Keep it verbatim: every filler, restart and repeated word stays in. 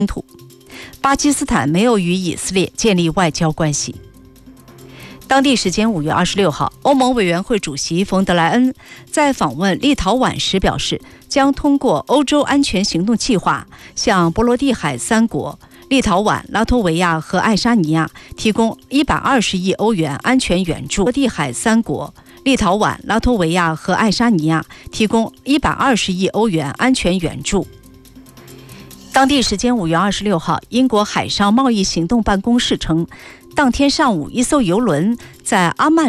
突。巴基斯坦没有与以色列建立外交关系。当地时间五月二十六号，欧盟委员会主席冯德莱恩在访问立陶宛时表示，将通过欧洲安全行动计划向波罗的海三国立陶宛、拉脱维亚和爱沙尼亚提供一百二十亿欧元安全援助。波罗的海三国立陶宛、拉脱维亚和爱沙尼亚提供一百二十亿欧元安全援助。当地时间五月二十六号，英国海上贸易行动办公室称，当天上午一艘邮轮在阿曼